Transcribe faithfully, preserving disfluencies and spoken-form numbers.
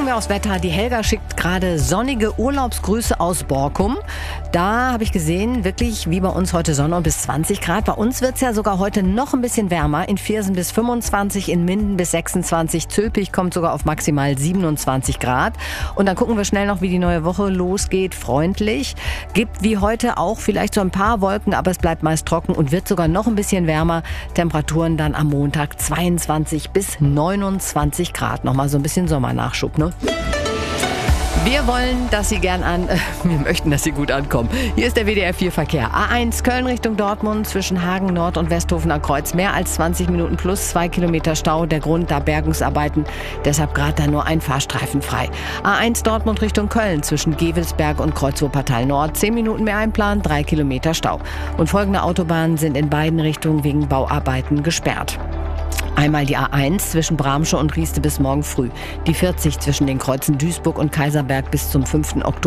Gucken wir aufs Wetter. Die Helga schickt gerade sonnige Urlaubsgrüße aus Borkum. Da habe ich gesehen, wirklich wie bei uns heute Sonne und bis zwanzig Grad. Bei uns wird es ja sogar heute noch ein bisschen wärmer. In Viersen bis fünfundzwanzig, in Minden bis sechsundzwanzig. Zülpich kommt sogar auf maximal siebenundzwanzig Grad. Und dann gucken wir schnell noch, wie die neue Woche losgeht. Freundlich. Gibt wie heute auch vielleicht so ein paar Wolken, aber es bleibt meist trocken und wird sogar noch ein bisschen wärmer. Temperaturen dann am Montag zweiundzwanzig bis neunundzwanzig Grad. Nochmal so ein bisschen Sommernachschub, ne? Wir wollen, dass Sie gern an, äh, wir möchten, dass Sie gut ankommen. Hier ist der W D R vier Verkehr. A eins Köln Richtung Dortmund zwischen Hagen Nord und Westhofener Kreuz. Mehr als zwanzig Minuten plus zwei Kilometer Stau. Der Grund da Bergungsarbeiten. Deshalb gerade da nur ein Fahrstreifen frei. A eins Dortmund Richtung Köln zwischen Gevelsberg und Kreuzwuppertal Nord. Zehn Minuten mehr einplanen, drei Kilometer Stau. Und folgende Autobahnen sind in beiden Richtungen wegen Bauarbeiten gesperrt. Einmal die A eins zwischen Bramsche und Rieste bis morgen früh. Die vierzig zwischen den Kreuzen Duisburg und Kaiserberg bis zum fünften Oktober.